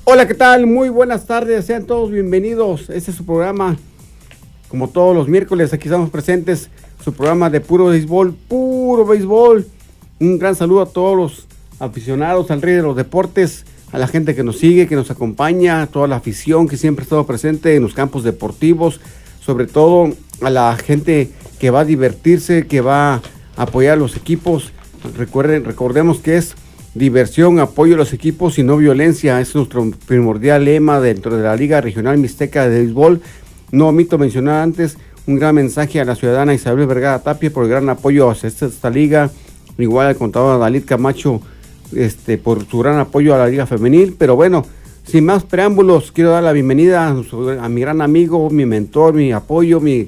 Hola, ¿qué tal? Muy buenas tardes, sean todos bienvenidos. Este es su programa, como todos los miércoles, aquí estamos presentes, su programa de puro béisbol, puro béisbol. Un gran saludo a todos los aficionados al rey de los deportes, a la gente que nos sigue, que nos acompaña, a toda la afición que siempre ha estado presente en los campos deportivos, sobre todo a la gente que va a divertirse, que va a apoyar a los equipos. Recordemos que es diversión, apoyo a los equipos y no violencia. Es nuestro primordial lema dentro de la Liga Regional Mixteca de Béisbol. No omito mencionar antes un gran mensaje a la ciudadana Isabel Vergara Tapia por el gran apoyo hacia esta liga, igual al contador Dalit Camacho por su gran apoyo a la liga femenil. Pero bueno, sin más preámbulos, quiero dar la bienvenida a mi gran amigo, mi mentor, mi apoyo, mi